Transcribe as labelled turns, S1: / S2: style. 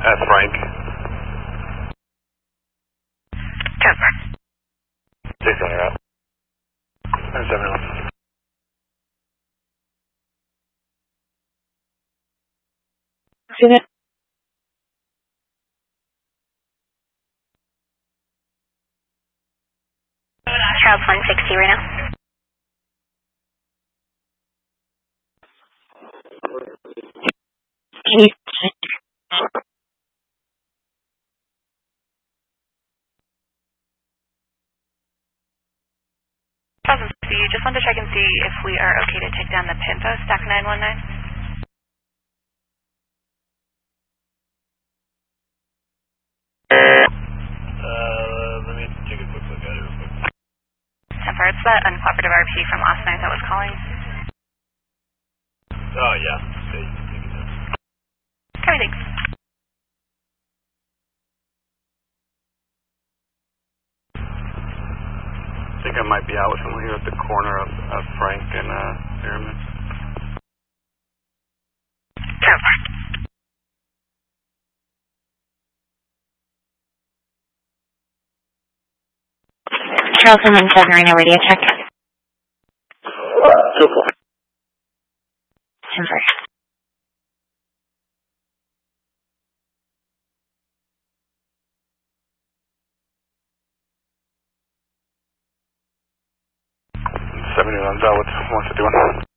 S1: Frank.
S2: Transfer.
S1: 600 out. 71.
S2: Unit. Charles 160 right now. Charles 160, just wanted to check and see if we are okay to take down the PINFO stack 919.
S1: Let me take a quick look at it real quick.
S2: Temper, it's that uncooperative RP from last night that was calling.
S1: Oh, yeah. Okay, you can take it down.
S2: Okay, thanks.
S1: I think I might be out with someone here at the corner of Frank and Pyramid.
S2: Charles 117 right now, radio check.
S1: Super.
S2: Temper.
S1: Out with 151.